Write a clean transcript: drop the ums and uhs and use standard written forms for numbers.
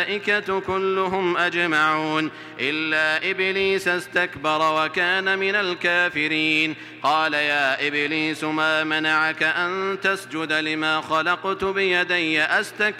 الملائكة كلهم أجمعون إلا إبليس استكبر وكان من الكافرين. قال يا إبليس ما منعك أن تسجد لما خلقت بيدي